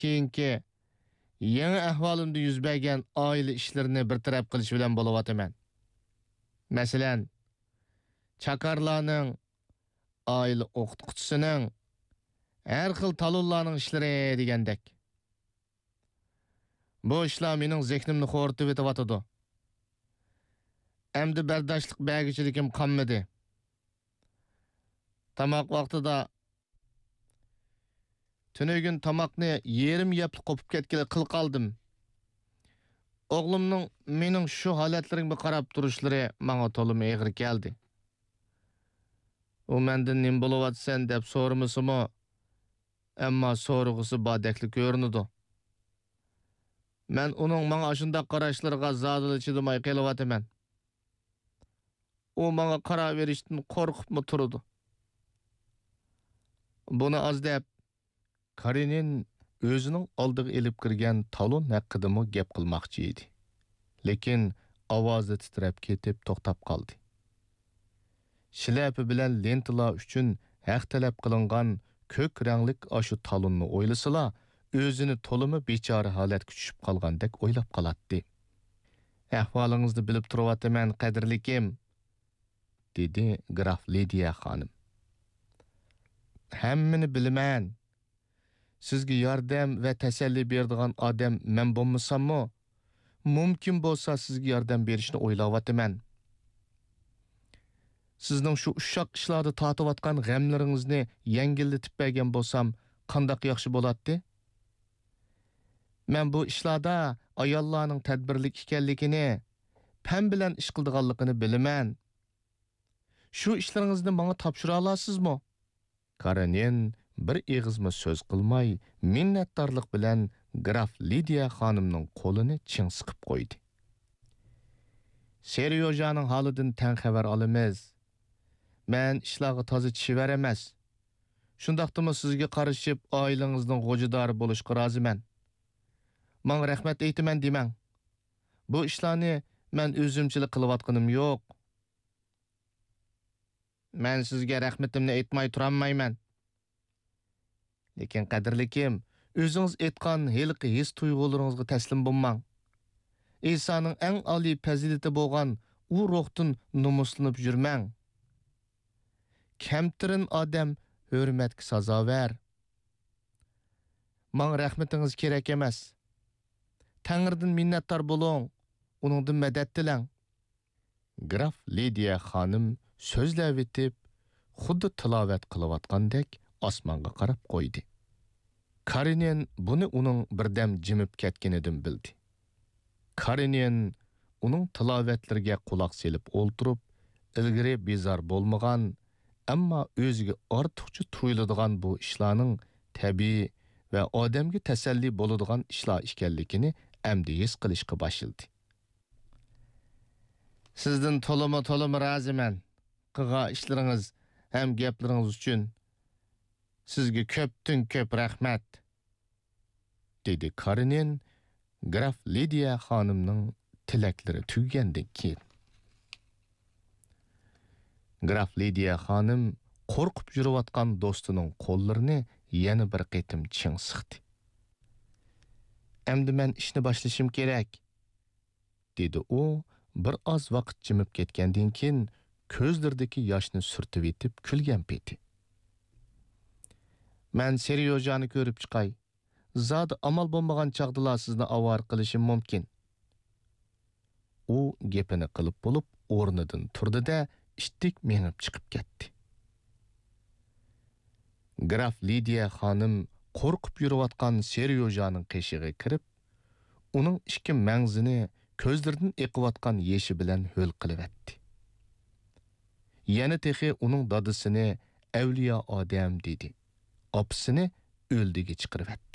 keyinki yangi ahvolimda yuz bergan oila ishlarini bartaraf qilish bilan bo'layotaman. Masalan, chakarlarning, oila o'qituvchisining, har xil talonlarning ishlari degandek. Bu ishlar mening zehnimni xo'ritib o'tyapti. Endi bardoshlik bergichilikim qolmadi. Tamoq vaqtida tünügün tamoqni yerim yep qopib ketgili qil qoldim. O'g'limning mening shu holatlarimga qarab turishlari menga to'lim og'ir keldi. U mendan nim bo'layotsan deb so'ramasimi, ammo so'rg'isi bodakli ko'rinadi. Men uning menga shunday qarashlariga zodil chidamay qelyapman. U menga qarab berishdan qo'rqibmi turdi. Buni az deb Karinin o'zining oldiga elib kirgan talon haqidami gap qilmoqchi edi. Lekin ovozi titrab ketib to'xtab qoldi. Shilapa bilan lentalar uchun haq talab qilingan ko'k ranglik ashu talonni o'ylasala, o'zini to'limi bechora holatga tushib qolgandek o'ylab qolatdi. Ahvolingizni bilib turibman, qadrlikim, dedi Graf Lidiya xonim. Hammani bilaman. Sizga yordam va tasalli beradigan odam men bo'lmasam-mu, mumkin bo'lsa sizga yordam berishni o'ylayapman. Sizning shu ushoq ishlarda tortayotgan g'amlaringizni yengillatib bergan bo'lsam, qanday yaxshi bo'ladi? Men bu ishlarda ayollarning tadbirlik ekanligini, pam bilan ish qildiganligini bilaman. Shu ishlaringizni menga topshira olasizmi? Karanin bir eg'izma so'z qilmay, minnatdorlik bilan Graf Lidiya xonimning qo'lini ching siqib qo'ydi. Seryojaning holidan tan xabar olamiz. Men ishlarga toza chivar emas. Shundaqdimi sizga qarashib oilangizning g'ojidori bo'lishga roziman. Menga rahmat aytaman demang. Bu ishlarni men o'zimchilik qilayotganim yo'q. Men sizga rahmatimni aytmay turolmayman. Lekin qadrlikim, o'zingiz aytgan heliqi his tuyg'ularingizga taslim bo'lmang. İsa'nın eng oliy fazilati bo'lgan u ruhdan nomuslanib yurmang. Kamtirin odam hurmatga sazovar. Menga rahmatingiz kerak emas. Tangridan minnatdor bo'ling, uningdan madad tilang. Graf Lidiya xonim so'zlab etib, xuddi tilovat qilayotgandek osmonga qarab qo'ydi. Karinin buni uning birdam jimib ketganidan bildi. Karinin uning tilovatlariga quloq selib o'ltirib, ilgari bezor bo'lmagan, ammo o'ziga ortiqcha tuyuladigan bu ishlarning tabiiy va odamga tasalli bo'ladigan ishlar ekanligini endi his qilishga boshladi. Sizdan to'lama roziman. Qilgan ishlaringiz ham gaplaringiz uchun sizga ko'pdan ko'p rahmat, dedi Karinin Graf Lidiya xonimning tilaklari tugagandan keyin. Graf Lidiya xonim qo'rqib yurayotgan do'stining qo'llarini yana bir qitim ching siqdi. Endi men ishni boshlashim kerak, dedi u bir oz vaqt jimib ketgandan keyin ko'zlaridagi yoshni surtib etib kulgan peti. Men Seryojani ko'rib chiqay. Zod amal bo'lmagan chaqdala sizni avar qilishim mumkin. U gapini qilib bo'lib o'rnidan turdi-da, ishtik menib chiqib ketdi. Graf Lidiya xonim qo'rqib yurayotgan Seryojaning qeshig'iga kirib, uning ikki mangzini ko'zlaridan eqiyotgan yeshi bilan ho'l qilibatdi. Yana texi uning dadisini avliyo odam dedi. Opsini o'ldiga chiqaribdi.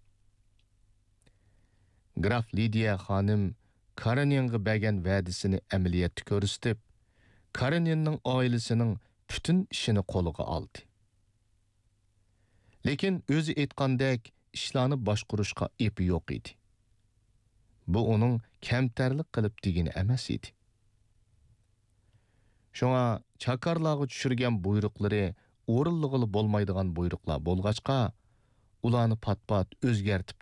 Graf Lidiya xonim Karaninga bergan va'dasini amaliyotda ko'rsatib, Karaninning oilasining butun ishini qo'liga oldi. Lekin o'zi aytgandek ishlarni boshqarishga epi yo'q edi. Bu uning kamtarlik qilib degani emas edi. Shunga chakarlarga tushirgan buyruqlari o'rinlig'i bo'lmaydigan buyruqlar bo'lg'achqa, ularni pat-pat o'zgartib